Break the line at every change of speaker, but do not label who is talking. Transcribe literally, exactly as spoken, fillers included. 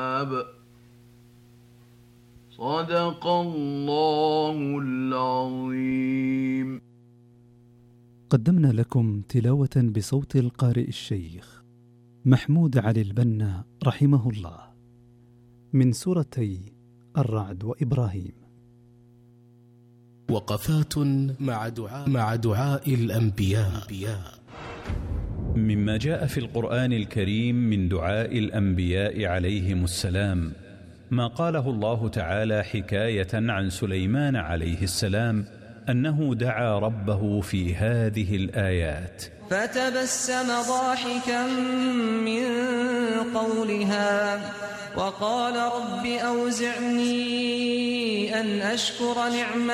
صدق الله العظيم.
قدمنا لكم تلاوة بصوت القارئ الشيخ محمود علي البنا رحمه الله من سورتي الرعد وإبراهيم.
وقفات مع دعاء, مع دعاء الأنبياء.
مما جاء في القرآن الكريم من دعاء الأنبياء عليهم السلام ما قاله الله تعالى حكاية عن سليمان عليه السلام أنه دعا ربه في هذه الآيات:
فتبسم ضاحكا من قولها وقال رب أوزعني أن أشكر نعمتك